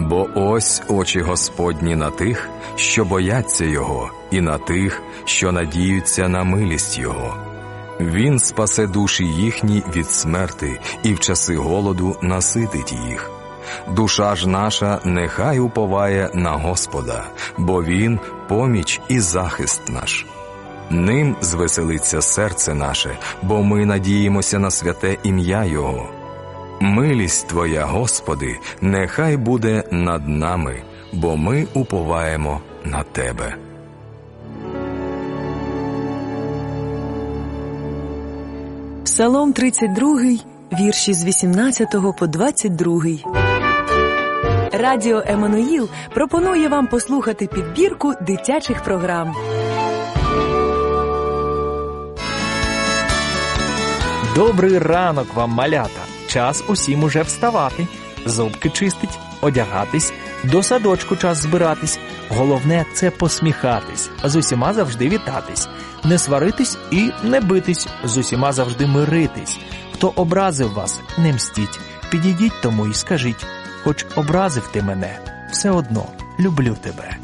Бо ось очі Господні на тих, що бояться Його, і на тих, що надіються на милість Його. Він спасе душі їхні від смерти і в часи голоду наситить їх. Душа ж наша нехай уповає на Господа, бо Він – поміч і захист наш. Ним звеселиться серце наше, бо ми надіємося на святе ім'я Його. Милість Твоя, Господи, нехай буде над нами, бо ми уповаємо на Тебе. Псалом 32, вірші з 18 по 22. Радіо Еммануїл пропонує вам послухати підбірку дитячих програм. Добрий ранок вам, малята! Час усім уже вставати, зубки чистить, одягатись, до садочку час збиратись. Головне – це посміхатись, з усіма завжди вітатись, не сваритись і не битись, з усіма завжди миритись. Хто образив вас, не мстіть, підійдіть тому і скажіть: хоч образив ти мене, все одно люблю тебе.